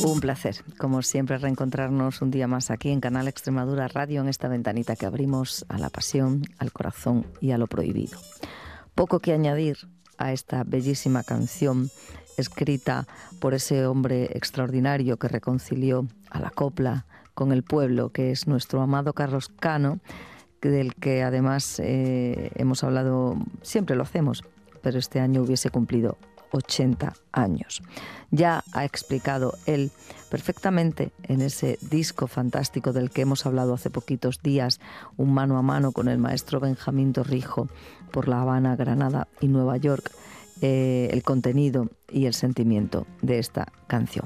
Un placer, como siempre, reencontrarnos un día más aquí en Canal Extremadura Radio, en esta ventanita que abrimos a la pasión, al corazón y a lo prohibido. Poco que añadir a esta bellísima canción escrita por ese hombre extraordinario que reconcilió a la copla con el pueblo, que es nuestro amado Carlos Cano, del que además hemos hablado, siempre lo hacemos, pero este año hubiese cumplido 80 años. Ya ha explicado él perfectamente en ese disco fantástico del que hemos hablado hace poquitos días, un mano a mano con el maestro Benjamín Torrijo por La Habana, Granada y Nueva York, el contenido y el sentimiento de esta canción.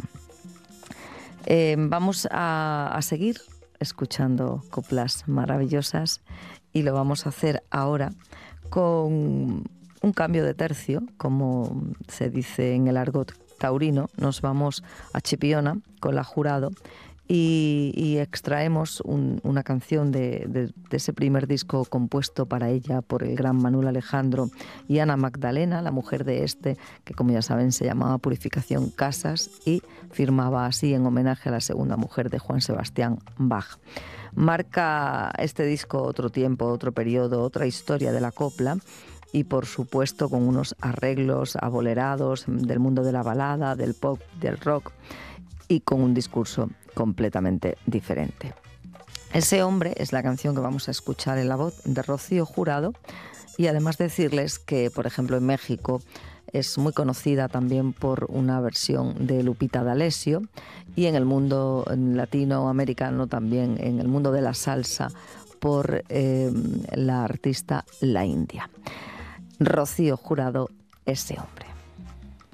Vamos a seguir escuchando coplas maravillosas y lo vamos a hacer ahora con un cambio de tercio, como se dice en el argot taurino. Nos vamos a Chipiona con La Jurado y extraemos una canción de ese primer disco compuesto para ella por el gran Manuel Alejandro y Ana Magdalena, la mujer de este, que como ya saben se llamaba Purificación Casas y firmaba así en homenaje a la segunda mujer de Juan Sebastián Bach. Marca este disco otro tiempo, otro periodo, otra historia de la copla, y por supuesto con unos arreglos abolerados del mundo de la balada, del pop, del rock, y con un discurso completamente diferente. Ese hombre es la canción que vamos a escuchar en la voz de Rocío Jurado, y además decirles que, por ejemplo, en México es muy conocida también por una versión de Lupita D'Alessio, y en el mundo latinoamericano también, en el mundo de la salsa, por la artista La India. Rocío Jurado, ese hombre.